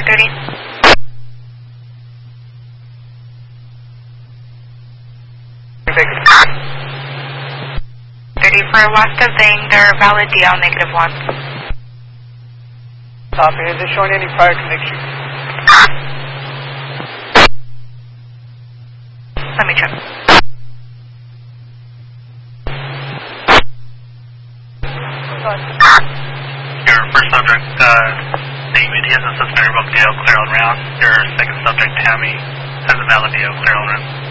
30. For west of Ving, they're valid DL -1. Copy. Is it showing any prior connection? Let me check. Your first subject, David, he has a suspended book DL clear on route. Your second subject, Tammy, has a valid DL clear on route.